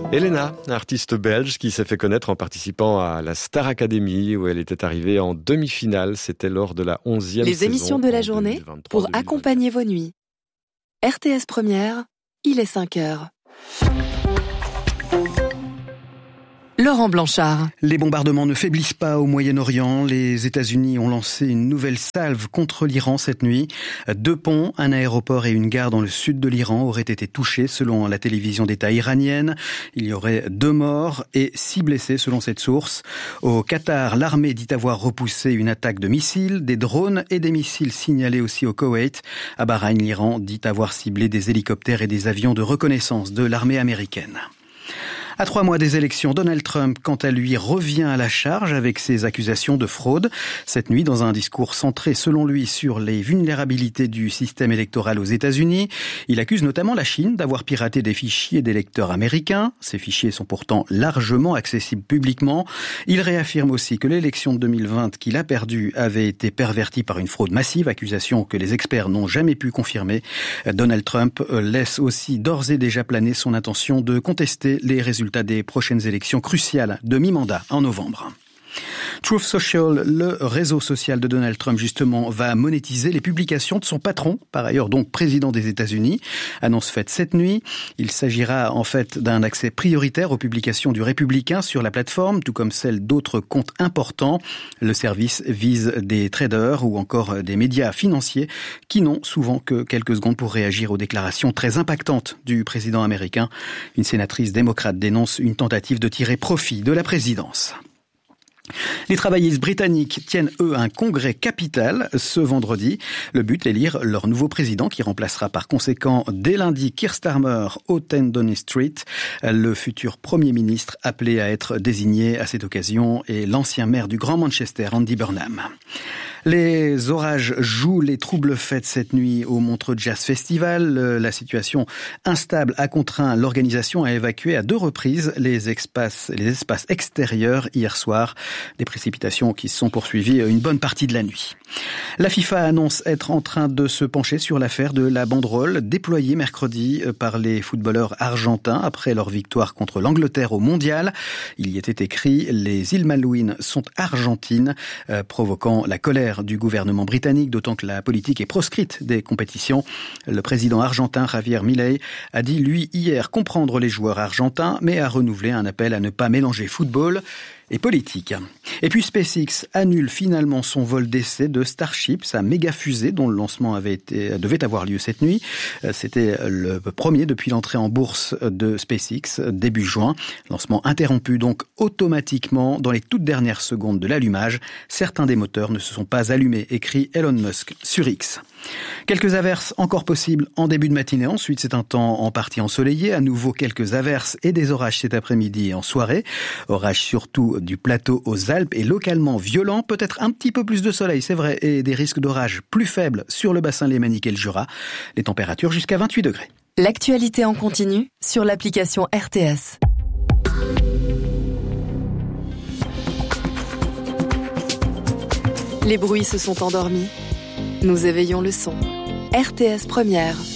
Elena, artiste belge qui s'est fait connaître en participant à la Star Academy où elle était arrivée en demi-finale. C'était lors de la 11e saison. Les émissions de la journée pour accompagner vos nuits. RTS Première, il est 5h. Laurent Blanchard. Les bombardements ne faiblissent pas au Moyen-Orient. Les États-Unis ont lancé une nouvelle salve contre l'Iran cette nuit. 2 ponts, un aéroport et une gare dans le sud de l'Iran auraient été touchés selon la télévision d'État iranienne. Il y aurait 2 morts et 6 blessés selon cette source. Au Qatar, l'armée dit avoir repoussé une attaque de missiles, des drones et des missiles signalés aussi au Koweït. À Bahreïn, l'Iran dit avoir ciblé des hélicoptères et des avions de reconnaissance de l'armée américaine. À 3 mois des élections, Donald Trump, quant à lui, revient à la charge avec ses accusations de fraude. Cette nuit, dans un discours centré, selon lui, sur les vulnérabilités du système électoral aux États-Unis, il accuse notamment la Chine d'avoir piraté des fichiers d'électeurs américains. Ces fichiers sont pourtant largement accessibles publiquement. Il réaffirme aussi que l'élection de 2020 qu'il a perdue avait été pervertie par une fraude massive, accusation que les experts n'ont jamais pu confirmer. Donald Trump laisse aussi d'ores et déjà planer son intention de contester les résultats des prochaines élections cruciales de mi-mandat en novembre. Truth Social, le réseau social de Donald Trump, justement, va monétiser les publications de son patron, par ailleurs donc président des États-Unis. Annonce faite cette nuit. Il s'agira en fait d'un accès prioritaire aux publications du républicain sur la plateforme, tout comme celles d'autres comptes importants. Le service vise des traders ou encore des médias financiers qui n'ont souvent que quelques secondes pour réagir aux déclarations très impactantes du président américain. Une sénatrice démocrate dénonce une tentative de tirer profit de la présidence. Les travaillistes britanniques tiennent, eux, un congrès capital ce vendredi. Le but, élire leur nouveau président qui remplacera par conséquent dès lundi Keir Starmer au 10 Downing Street. Le futur Premier ministre appelé à être désigné à cette occasion est l'ancien maire du Grand Manchester, Andy Burnham. Les orages jouent les troubles fêtes cette nuit au Montreux Jazz Festival. La situation instable a contraint l'organisation à évacuer à 2 reprises les espaces extérieurs hier soir. Des précipitations qui se sont poursuivies une bonne partie de la nuit. La FIFA annonce être en train de se pencher sur l'affaire de la banderole déployée mercredi par les footballeurs argentins après leur victoire contre l'Angleterre au Mondial. Il y était écrit « Les îles Malouines sont argentines », provoquant la colère du gouvernement britannique, d'autant que la politique est proscrite des compétitions. Le président argentin Javier Milei a dit, lui, hier, comprendre les joueurs argentins, mais a renouvelé un appel à ne pas mélanger football et politique. Et puis SpaceX annule finalement son vol d'essai de Starship, sa méga fusée dont le lancement devait avoir lieu cette nuit. C'était le premier depuis l'entrée en bourse de SpaceX début juin. Lancement interrompu donc automatiquement dans les toutes dernières secondes de l'allumage. Certains des moteurs ne se sont pas allumés, écrit Elon Musk sur X. Quelques averses encore possibles en début de matinée. Ensuite, c'est un temps en partie ensoleillé. À nouveau, quelques averses et des orages cet après-midi et en soirée. Orages surtout du plateau aux Alpes et localement violents. Peut-être un petit peu plus de soleil, c'est vrai, et des risques d'orage plus faibles sur le bassin lémanique et le Jura. Les températures jusqu'à 28 degrés. L'actualité en continu sur l'application RTS. Les bruits se sont endormis. Nous éveillons le son. RTS Première.